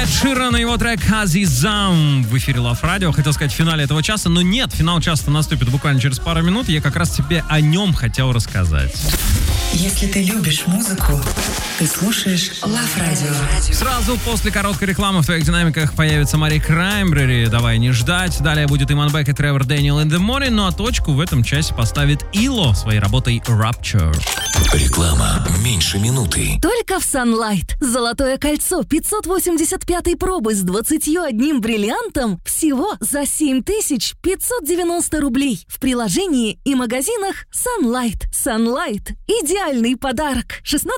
Эд Ширан и его трек «Азизам» в эфире Love Radio. Хотел сказать в финале этого часа, но нет, финал часа наступит буквально через пару минут. Я как раз тебе о нем хотел рассказать. Если ты любишь музыку, ты слушаешь Love Radio. Сразу после короткой рекламы в твоих динамиках появится Мари Краймбрери. Давай не ждать. Далее будет Иман Бек и Тревор Дэниел in the Morning. Ну а точку в этом часе поставит Ило своей работой Rapture. Реклама меньше минуты. Только в Sunlight. Золотое кольцо 585-й пробы с 21 бриллиантом всего за 7590 рублей. В приложении и магазинах Sunlight. Sunlight. Идеальный подарок. 16